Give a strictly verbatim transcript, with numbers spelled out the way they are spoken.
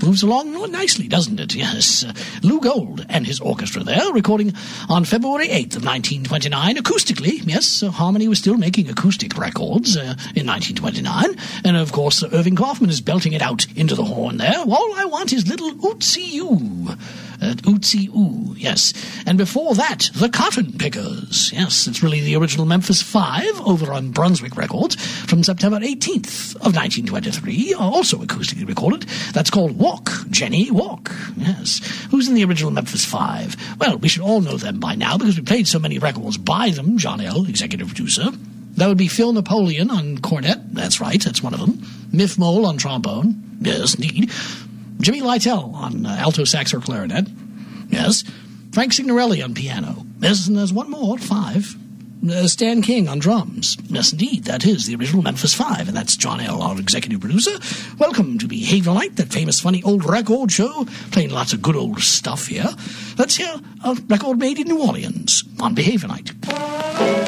moves along nicely, doesn't it? Yes. Uh, Lou Gold and his orchestra there, recording on February eighth of nineteen twenty-nine, acoustically. Yes, uh, Harmony was still making acoustic records uh, in nineteen twenty-nine. And, of course, uh, Irving Kaufman is belting it out into the horn there. All I want is little Ootsie-oo. Uh, Ootsie-oo, yes. And before that, the Cotton Pickers. Yes, it's really the original Memphis Five over on Brunswick Records from September eighteenth of nineteen twenty-three, also acoustically recorded. That's called Walk, Jenny, Walk. Yes. Who's in the original Memphis Five? Well, we should all know them by now because we played so many records by them. John L., executive producer. That would be Phil Napoleon on cornet. That's right, that's one of them. Miff Mole on trombone. Yes, indeed. Jimmy Lytle on uh, alto sax or clarinet. Yes. Frank Signorelli on piano. Yes, and there's one more, five. Uh, Stan King on drums. Yes, indeed, that is the original Memphis Five, and that's John L., our executive producer. Welcome to Behavior Night, that famous, funny old record show, playing lots of good old stuff here. Let's hear a record made in New Orleans on Behavior Night.